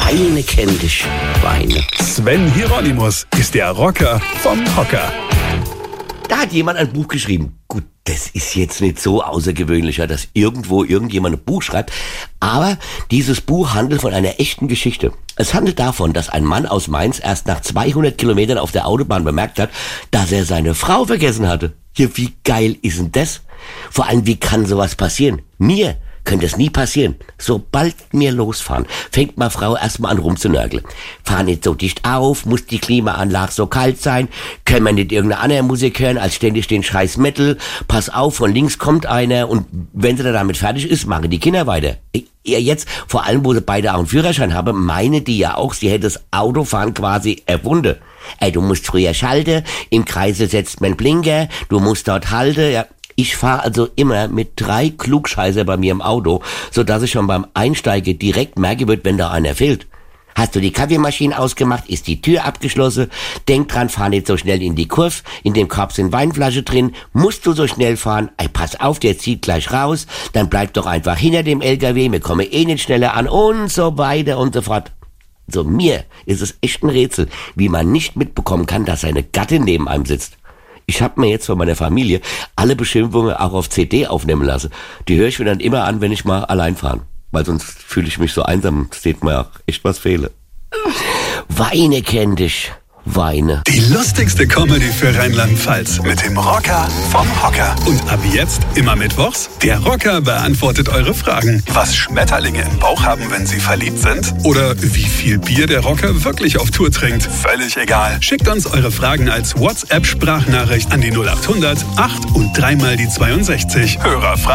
Weine kenn dich, Weine. Sven Hieronymus ist der Rocker vom Hocker. Da hat jemand ein Buch geschrieben. Gut, das ist jetzt nicht so außergewöhnlicher, dass irgendjemand ein Buch schreibt. Aber dieses Buch handelt von einer echten Geschichte. Es handelt davon, dass ein Mann aus Mainz erst nach 200 Kilometern auf der Autobahn bemerkt hat, dass er seine Frau vergessen hatte. Ja, wie geil ist denn das? Vor allem, wie kann sowas passieren? Mir könnte es nie passieren. Sobald wir losfahren, fängt meine Frau erstmal an rumzunörgeln. Fahr nicht so dicht auf, muss die Klimaanlage so kalt sein, können wir nicht irgendeine andere Musik hören als ständig den scheiß Metal, pass auf, von links kommt einer und wenn sie dann damit fertig ist, machen die Kinder weiter. Ja, jetzt, vor allem, wo sie beide auch einen Führerschein haben, meine die ja auch, sie hätte das Autofahren quasi erfunden. Ey, du musst früher schalten, im Kreise setzt man Blinker, du musst dort halten, ja. Ich fahre also immer mit 3 Klugscheißer bei mir im Auto, sodass ich schon beim Einsteigen direkt merke wird, wenn da einer fehlt. Hast du die Kaffeemaschine ausgemacht, ist die Tür abgeschlossen, denk dran, fahr nicht so schnell in die Kurve, in dem Korb sind Weinflasche drin, musst du so schnell fahren, ey, pass auf, der zieht gleich raus, dann bleib doch einfach hinter dem LKW, wir kommen eh nicht schneller an und so weiter und so fort. So, mir ist es echt ein Rätsel, wie man nicht mitbekommen kann, dass seine Gattin neben einem sitzt. Ich habe mir jetzt von meiner Familie alle Beschimpfungen auch auf CD aufnehmen lassen. Die höre ich mir dann immer an, wenn ich mal allein fahre. Weil sonst fühle ich mich so einsam, seht mir auch echt was fehle. Weine kenn dich, Weine. Die lustigste Comedy für Rheinland-Pfalz mit dem Rocker vom Hocker. Und ab jetzt, immer mittwochs, der Rocker beantwortet eure Fragen. Was Schmetterlinge im Bauch haben, wenn sie verliebt sind? Oder wie viel Bier der Rocker wirklich auf Tour trinkt? Völlig egal. Schickt uns eure Fragen als WhatsApp-Sprachnachricht an die 0800 8 und 3 mal die 62. Hörerfragen.